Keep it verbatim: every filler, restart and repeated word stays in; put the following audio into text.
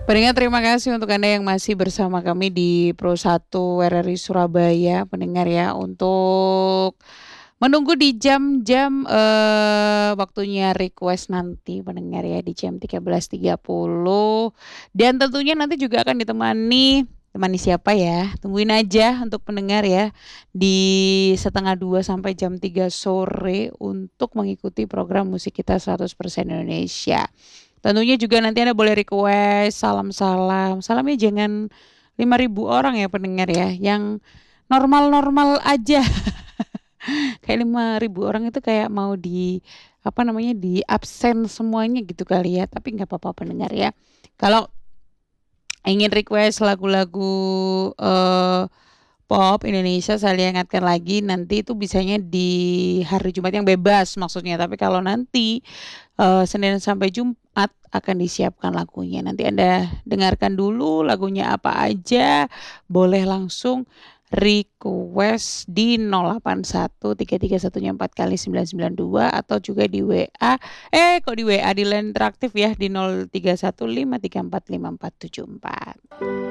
Pendengar terima kasih untuk Anda yang masih bersama kami di Pro satu R R I Surabaya pendengar ya, untuk menunggu di jam-jam, eee, waktunya request nanti pendengar ya di jam tiga belas tiga puluh dan tentunya nanti juga akan ditemani temani siapa ya? Tungguin aja untuk pendengar ya, di setengah dua sampai jam tiga sore untuk mengikuti program musik kita seratus persen Indonesia. Tentunya juga nanti Anda boleh request salam-salam, salamnya jangan lima ribu orang ya pendengar ya, yang normal-normal aja. Kayak lima ribu orang itu kayak mau di, apa namanya, di-absen semuanya gitu kali ya, tapi nggak apa-apa pendengar ya. Kalau ingin request lagu-lagu, eee, pop Indonesia saya ingatkan lagi nanti itu bisanya di hari Jumat yang bebas maksudnya, tapi kalau nanti, eee, Senin sampai Jumat akan disiapkan lagunya. Nanti Anda dengarkan dulu lagunya apa aja, boleh langsung request di nol delapan satu tiga tiga satunya empat kali sembilan sembilan dua atau juga di W A, eh kok di W A, di line interaktif ya di nol tiga satu lima tiga empat lima empat tujuh empat.